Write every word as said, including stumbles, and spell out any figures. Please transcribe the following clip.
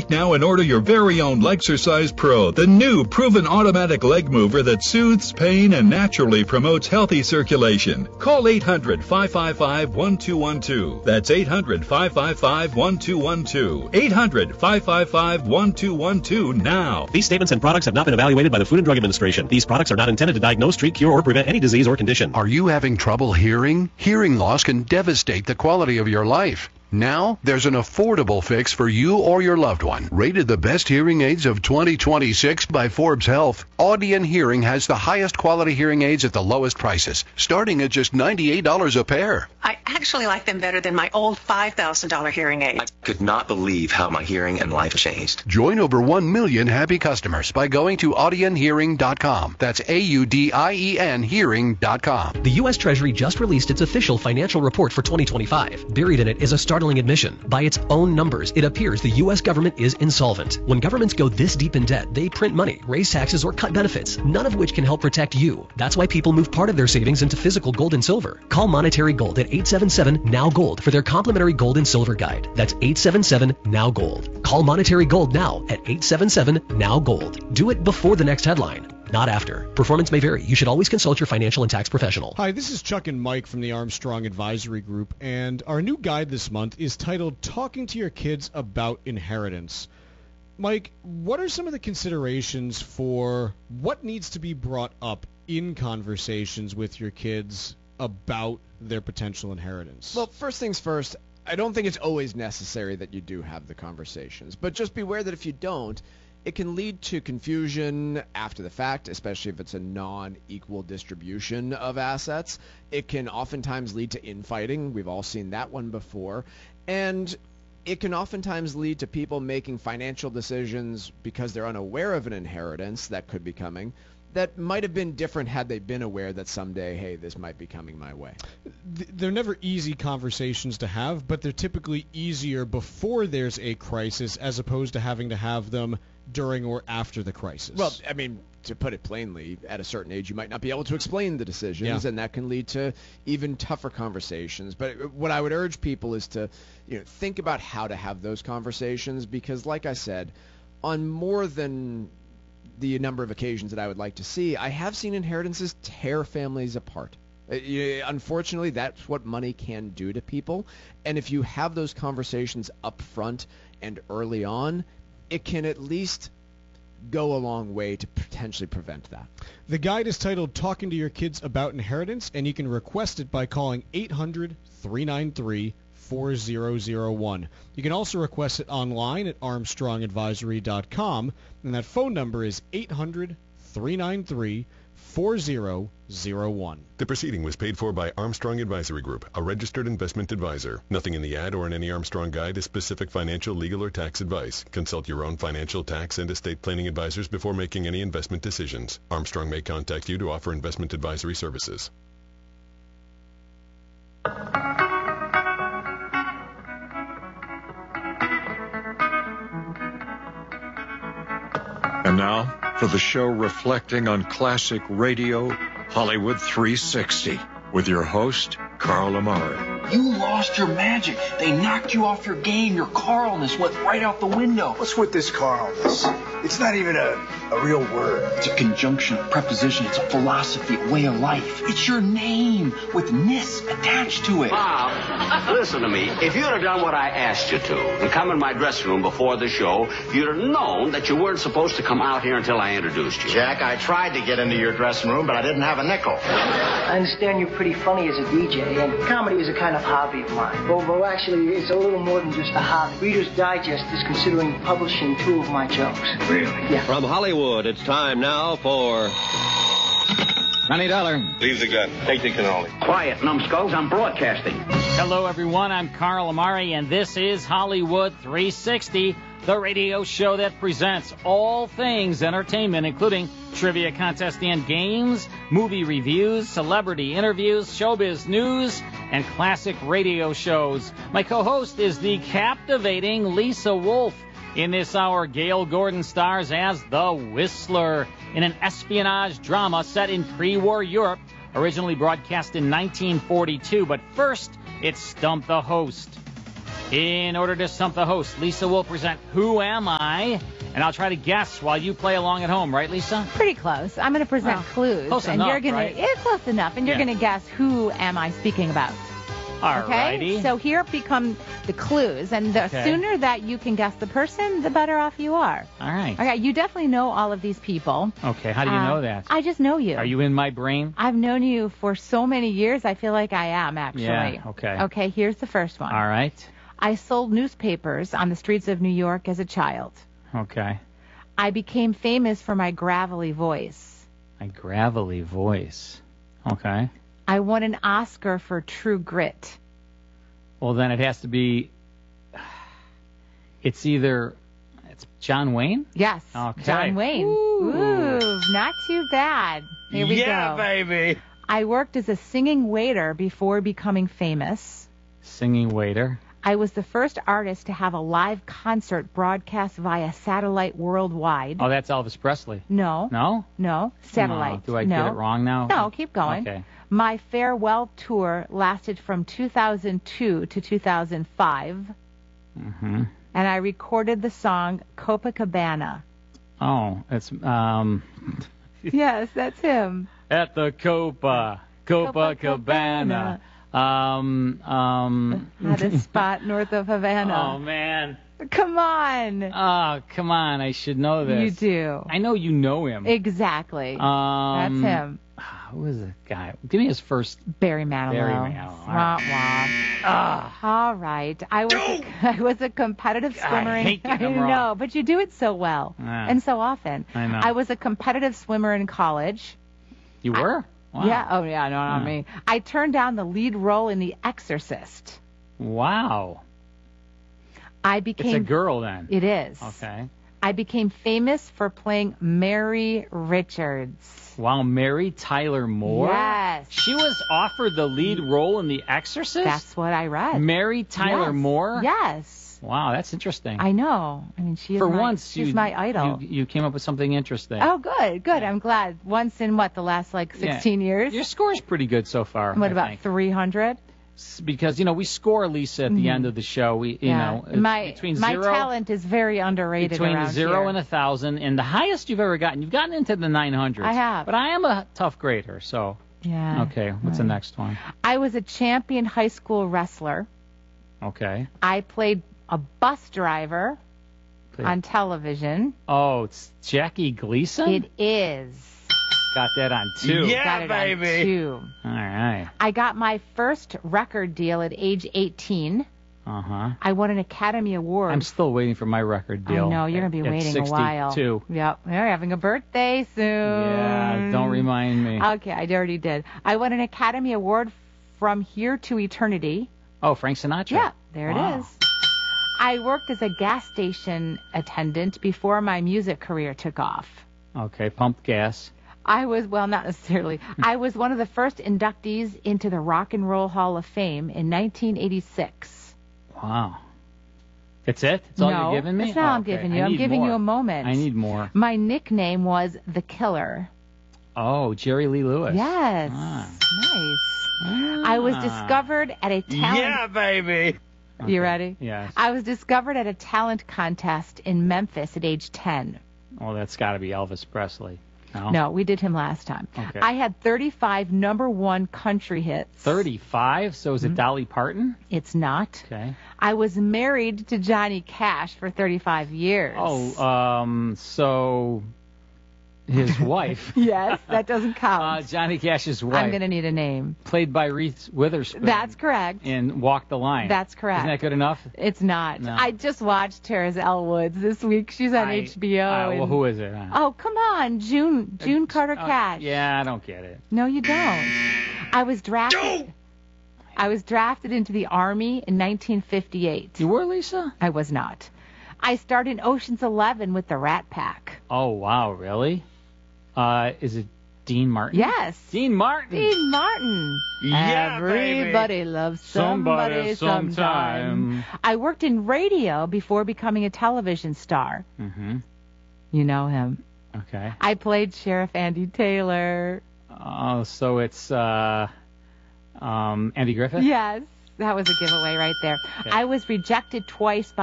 right now and order your very own Lexercise Pro, the new proven automatic leg mover that soothes pain and naturally promotes healthy circulation. Call eight hundred, five five five, one two one two. That's eight hundred, five five five, one two one two. eight hundred, five five five, one two one two now. These statements and products have not been evaluated by the Food and Drug Administration. These products are not intended to diagnose, treat, cure, or prevent any disease or condition. Are you having trouble hearing? Hearing loss can devastate the quality of your life. Now, there's an affordable fix for you or your loved one. Rated the best hearing aids of twenty twenty-six by Forbes Health, Audien Hearing has the highest quality hearing aids at the lowest prices, starting at just ninety-eight dollars a pair. I actually like them better than my old five thousand dollars hearing aids. I could not believe how my hearing and life changed. Join over one million happy customers by going to audien hearing dot com. That's A U D I E N hearing dot com. The U S Treasury just released its official financial report for twenty twenty-five. Buried in it is a startling admission. By its own numbers, it appears the U S government is insolvent. When governments go this deep in debt, they print money, raise taxes, or cut benefits, none of which can help protect you. That's why people move part of their savings into physical gold and silver. Call Monetary Gold at eight seven seven, N O W Gold for their complimentary gold and silver guide. That's eight seven seven, N O W Gold. Call Monetary Gold now at eight seven seven, N O W Gold. Do it before the next headline, not after. Performance may vary. You should always consult your financial and tax professional. Hi, this is Chuck and Mike from the Armstrong Advisory Group, and our new guide this month is titled Talking to Your Kids About Inheritance. Mike, what are some of the considerations for what needs to be brought up in conversations with your kids about their potential inheritance? Well, first things first, I don't think it's always necessary that you do have the conversations, but just beware that if you don't, it can lead to confusion after the fact, especially if it's a non-equal distribution of assets. It can oftentimes lead to infighting. We've all seen that one before. And it can oftentimes lead to people making financial decisions because they're unaware of an inheritance that could be coming that might have been different had they been aware that someday, hey, this might be coming my way. They're never easy conversations to have, but they're typically easier before there's a crisis as opposed to having to have them during or after the crisis. Well, I mean, to put it plainly, at a certain age, you might not be able to explain the decisions, yeah. and that can lead to even tougher conversations. But what I would urge people is to, you know, think about how to have those conversations, because, like I said, on more than the number of occasions that I would like to see, I have seen inheritances tear families apart. Uh, you, unfortunately, that's what money can do to people. And if you have those conversations up front and early on, it can at least go a long way to potentially prevent that. The guide is titled Talking to Your Kids About Inheritance, and you can request it by calling eight hundred, three nine three, four zero zero one. You can also request it online at armstrong advisory dot com, and that phone number is eight hundred, three nine three, four zero zero one. The proceeding was paid for by Armstrong Advisory Group, a registered investment advisor. Nothing in the ad or in any Armstrong guide is specific financial, legal, or tax advice. Consult your own financial, tax, and estate planning advisors before making any investment decisions. Armstrong may contact you to offer investment advisory services. And now, for the show reflecting on classic radio, Hollywood three sixty, with your host, Carl Amari. You lost your magic. They knocked you off your game. Your Carlness went right out the window. What's with this Carlness? It's not even a, a real word. It's a conjunction, a preposition. It's a philosophy, a way of life. It's your name with ness attached to it. Bob, listen to me. If you'd have done what I asked you to and come in my dressing room before the show, you'd have known that you weren't supposed to come out here until I introduced you. Jack, I tried to get into your dressing room, but I didn't have a nickel. I understand you're pretty funny as a D J, and comedy is a kind of hobby of mine. Well, well, actually, it's a little more than just a hobby. Reader's Digest is considering publishing two of my jokes. Really? Yeah. From Hollywood, it's time now for... twenty dollars. Leave the gun. Take the cannoli. Quiet, numbskulls. I'm broadcasting. Hello, everyone. I'm Carl Amari, and this is Hollywood three sixty, the radio show that presents all things entertainment, including trivia contests and games, movie reviews, celebrity interviews, showbiz news, and classic radio shows. My co-host is the captivating Lisa Wolf. In this hour, Gail Gordon stars as the Whistler in an espionage drama set in pre-war Europe, originally broadcast in nineteen forty-two. But first, it's Stump the Host. In order to stump the host, Lisa will present Who Am I? And I'll try to guess while you play along at home, right, Lisa? Pretty close. I'm going to present Well, clues. close and enough, you're gonna, right? It's close enough. And you're Yeah. going to guess who am I speaking about. All Okay? righty. So here become the clues. And the Okay. sooner that you can guess the person, the better off you are. All right. Okay, you definitely know all of these people. Okay, how do you Uh, know that? I just know you. Are you in my brain? I've known you for so many years, I feel like I am, actually. Yeah, okay. Okay, here's the first one. All right. I sold newspapers on the streets of New York as a child. Okay. I became famous for my gravelly voice. My gravelly voice. Okay. I won an Oscar for True Grit. Well, then it has to be. It's either. It's John Wayne? Yes, Okay. John Wayne. Ooh. Ooh, not too bad. Here we yeah, go. baby. I worked as a singing waiter before becoming famous. Singing waiter. I was the first artist to have a live concert broadcast via satellite worldwide. Oh, that's Elvis Presley. No. No? No. Satellite. No. Do I no. get it wrong now? No, keep going. Okay. My farewell tour lasted from two thousand two to two thousand five, Mm-hmm. and I recorded the song Copacabana. Oh, it's um Yes, that's him. at the Copa Copacabana. Um um. At a spot north of Havana. Oh man. Come on. Oh, come on! I should know this. You do. I know you know him. Exactly. Um, That's him. Who is the guy? Give me his first. Barry Manilow. Barry Manilow. All Wah, right. wah. All right. I was a, I was a competitive swimmer. I in, hate getting I them wrong. know, but you do it so well Yeah. and so often. I know. I was a competitive swimmer in college. You were? Wow. Yeah. Oh, yeah. No, not Yeah. me. I turned down the lead role in The Exorcist. Wow. I became. It's a girl then. It is. Okay. I became famous for playing Mary Richards. Wow, Mary Tyler Moore? Yes. She was offered the lead role in The Exorcist? That's what I read. Mary Tyler Yes. Moore? Yes. Wow, that's interesting. I know. I mean, she is For my, once, she's you, my idol. You, you came up with something interesting. Oh, good, good. I'm glad. Once in what, the last like sixteen Yeah. years? Your score's pretty good so far. What I about think. three hundred? S- Because, you know, we score, Lisa, at the Mhm. end of the show. We, you Yeah. know, it's my between my zero, talent is very underrated between around zero here. and a thousand, and the highest you've ever gotten. You've gotten into the nine hundreds. I have. But I am a tough grader, so. Yeah. Okay, what's the Right. next one? I was a champion high school wrestler. Okay. I played a bus driver Played- on television. Oh, it's Jackie Gleason? It is. Got that on two. Got it on two. All right. I got my first record deal at age eighteen. Uh-huh. I won an Academy Award. I'm still waiting for my record deal. I know, you're going to be at waiting a while. sixty-two. Yep. You're having a birthday soon. Yeah, don't remind me. Okay, I already did. I won an Academy Award from Here to Eternity. Oh, Frank Sinatra. Yeah, there Wow. it is. I worked as a gas station attendant before my music career took off. Okay, pumped gas. I was, well, not necessarily. I was one of the first inductees into the Rock and Roll Hall of Fame in nineteen eighty-six. Wow. That's it? That's all no, you're giving me? that's not Oh, all I'm okay. giving I you. I'm need giving more. you a moment. I need more. My nickname was The Killer. Oh, Jerry Lee Lewis. Yes. Ah. Nice. I was discovered at a talent... Yeah, baby. You ready? Yes. I was discovered at a talent contest in Memphis at age ten. Well, that's got to be Elvis Presley. No? No, we did him last time. Okay. I had thirty-five number one country hits. thirty-five? So is it Dolly Parton? It's not. Okay. I was married to Johnny Cash for thirty-five years. Oh, um, so his wife. Yes, that doesn't count. Uh, Johnny Cash's wife. I'm going to need a name. Played by Reese Witherspoon. That's correct. In Walk the Line. That's correct. Isn't that good enough? It's not. No. I just watched her as Elle Woods this week. She's on I- H B O. uh, well, and- who is it? Uh, Oh, come on. June June Carter uh, Cash. Yeah, I don't get it. No, you don't. I was drafted. I was drafted into the Army in nineteen fifty-eight. You were, Lisa? I was not. I starred in Ocean's Eleven with the Rat Pack. Oh, wow, really? Uh, is it Dean Martin? Yes. Dean Martin. Dean Martin. Yeah, Everybody baby. loves somebody, Somebody sometime. sometime. I worked in radio before becoming a television star. Mm-hmm. You know him. Okay. I played Sheriff Andy Taylor. Oh, so it's uh, um, Andy Griffith? Yes. that was a giveaway right there. Okay. I was rejected twice by